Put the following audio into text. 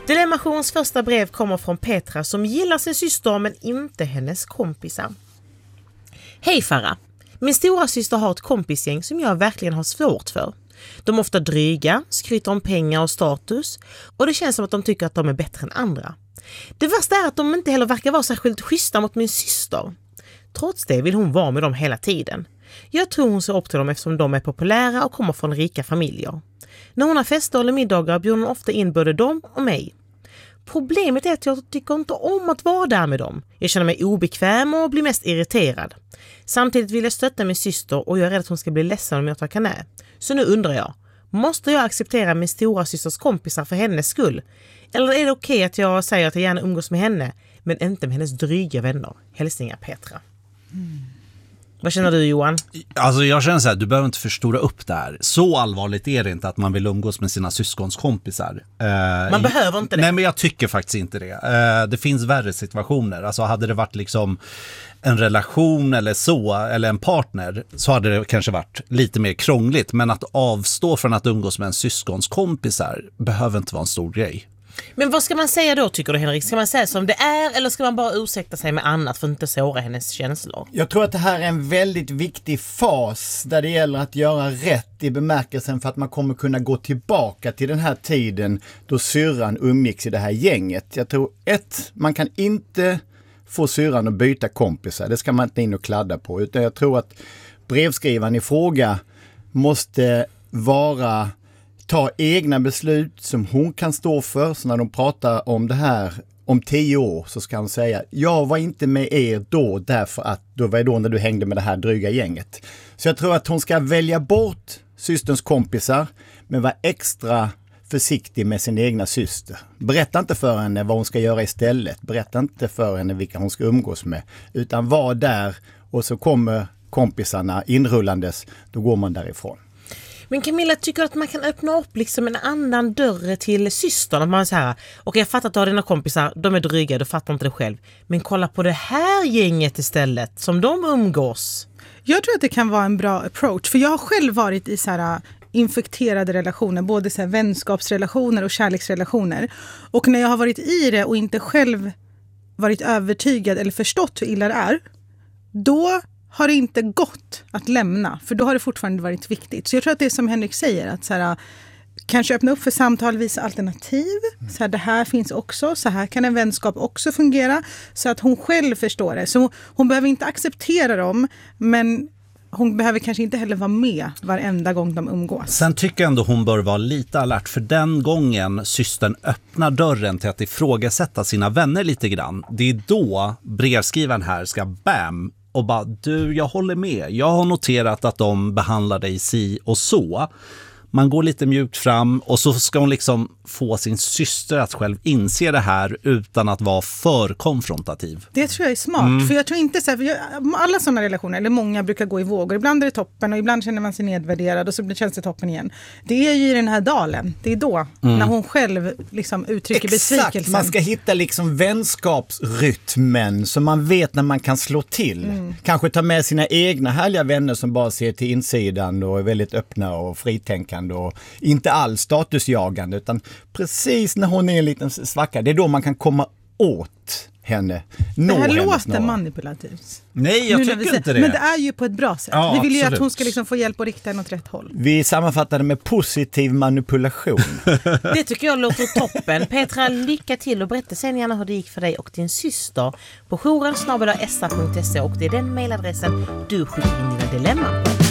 Dilemmations första brev kommer från Petra som gillar sin syster men inte hennes kompisar. Hej Farah. Min stora syster har ett kompisgäng som jag verkligen har svårt för. De är ofta dryga, skryter om pengar och status och det känns som att de tycker att de är bättre än andra. Det värsta är att de inte heller verkar vara särskilt schyssta mot min syster. Trots det vill hon vara med dem hela tiden. Jag tror hon ser upp till dem eftersom de är populära och kommer från rika familjer. När hon har fester eller middagar bjuder hon ofta in både dem och mig. Problemet är att jag tycker inte om att vara där med dem. Jag känner mig obekväm och blir mest irriterad. Samtidigt vill jag stötta min syster och jag är rädd att hon ska bli ledsen om jag tackar nej. Så nu undrar jag, måste jag acceptera min stora systers kompisar för hennes skull? Eller är det okej att jag säger att jag gärna umgås med henne men inte med hennes dryga vänner? Hälsningar Petra. Vad känner du Johan? Alltså jag känner så här, du behöver inte förstora upp det här. Så allvarligt är det inte att man vill umgås med sina syskonkompisar. Man behöver inte det. Nej men jag tycker faktiskt inte det. Det finns värre situationer. Alltså hade det varit liksom en relation eller så, eller en partner, så hade det kanske varit lite mer krångligt. Men att avstå från att umgås med en syskonskompisar behöver inte vara en stor grej. Men vad ska man säga då tycker du Henrik? Ska man säga som det är eller ska man bara ursäkta sig med annat för att inte såra hennes känslor? Jag tror att det här är en väldigt viktig fas där det gäller att göra rätt i bemärkelsen för att man kommer kunna gå tillbaka till den här tiden då syrran umgicks i det här gänget. Jag tror man kan inte få syrran att byta kompisar. Det ska man inte in och kladda på. Utan jag tror att brevskrivaren i fråga måste ta egna beslut som hon kan stå för. Så när de pratar om det här om 10 år så ska hon säga jag var inte med er då därför att då var det då när du hängde med det här dryga gänget. Så jag tror att hon ska välja bort systerns kompisar men vara extra försiktig med sin egna syster. Berätta inte för henne vad hon ska göra istället. Berätta inte för henne vilka hon ska umgås med. Utan var där och så kommer kompisarna inrullandes. Då går man därifrån. Men Camilla tycker att man kan öppna upp liksom en annan dörr till systern. Att man säger, okej jag fattar att du har dina kompisar, de är dryga, du fattar inte det själv. Men kolla på det här gänget istället, som de umgås. Jag tror att det kan vara en bra approach. För jag har själv varit i så här infekterade relationer, både så här vänskapsrelationer och kärleksrelationer. Och när jag har varit i det och inte själv varit övertygad eller förstått hur illa det är, då har det inte gått att lämna. För då har det fortfarande varit viktigt. Så jag tror att det är som Henrik säger, att så här, kanske öppna upp för samtal, visa alternativ. Så här, det här finns också. Så här kan en vänskap också fungera. Så att hon själv förstår det. Så hon behöver inte acceptera dem, men hon behöver kanske inte heller vara med varenda gång de umgås. Sen tycker jag ändå hon bör vara lite alert för den gången systern öppnar dörren till att ifrågasätta sina vänner lite grann. Det är då brevskrivaren här ska och bara, jag håller med. Jag har noterat att de behandlar dig si och så. Man går lite mjukt fram och så ska hon liksom få sin syster att själv inse det här utan att vara för konfrontativ. Det tror jag är smart. För jag tror inte så här, alla sådana relationer, eller många brukar gå i vågor. Ibland är det toppen och ibland känner man sig nedvärderad och så känns det toppen igen. Det är ju i den här dalen. Det är då, när hon själv liksom uttrycker besvikelsen. Man ska hitta liksom vänskapsrytmen så man vet när man kan slå till. Kanske ta med sina egna härliga vänner som bara ser till insidan och är väldigt öppna och fritänkande och inte alls statusjagande, utan precis när hon är en liten svacka, det är då man kan komma åt henne. Det här låter manipulativt. Nej, jag tycker inte det. Men det är ju på ett bra sätt. Ja, vi vill ju absolut. att hon ska liksom få hjälp och rikta den åt rätt håll. Vi sammanfattar det med positiv manipulation. Det tycker jag låter toppen. Petra, lycka till och berätta sen gärna hur det gick för dig och din syster på jouren@sa.se och det är den mailadressen du skickar in dina dilemman.